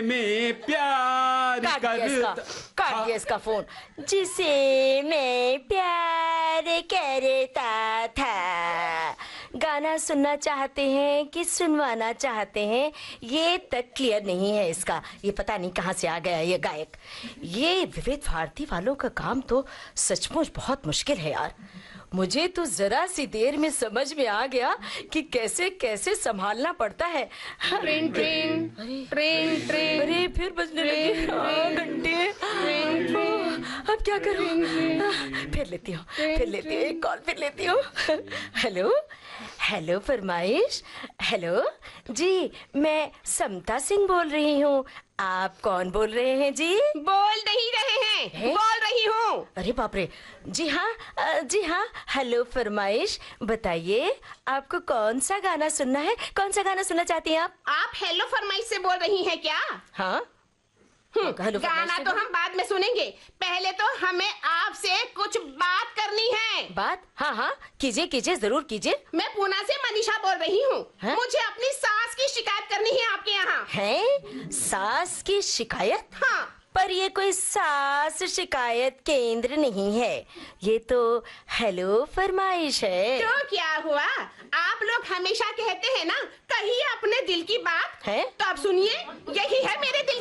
मैं प्यार काट दिया इसका फोन। जिसे मैं प्यार करता था। गाना सुनना चाहते हैं कि सुनवाना चाहते हैं, ये तक क्लियर नहीं है इसका। ये पता नहीं कहाँ से आ गया ये गायक। ये विविध भारती वालों का काम तो सचमुच बहुत मुश्किल है यार। मुझे तो जरा सी देर में समझ में आ गया कि कैसे कैसे संभालना पड़ता है। Train train train train. अरे फिर बजने लगे घंटे। अब क्या करूं? फिर लेती हूँ एक कॉल फिर लेती हूँ। हेलो हेलो फरमाइश। हेलो जी, मैं समता सिंह बोल रही हूँ। आप कौन बोल रहे हैं जी? बोल नहीं रहे हैं, बोल रही हूँ। अरे बाप रे। जी हाँ हेलो फरमाइश। बताइए आपको कौन सा गाना सुनना है? कौन सा गाना सुनना चाहती हैं आप? आप हेलो फरमाइश से बोल रही हैं क्या? हाँ गाना तो हम बाद में सुनेंगे, पहले तो हमें आपसे कुछ बात करनी है। बात? हाँ कीजिए जरूर कीजिए। मैं पूना से मनीषा बोल रही हूँ। हैं? मुझे अपनी सास की शिकायत करनी है आपके यहाँ। है सास की शिकायत? हाँ। पर ये कोई सास शिकायत केंद्र नहीं है, ये तो हेलो फरमाइश है। तो क्या हुआ? आप लोग हमेशा कहते हैं ना, कहिए अपने दिल की बात है? तो अब सुनिए, यही है मेरे दिल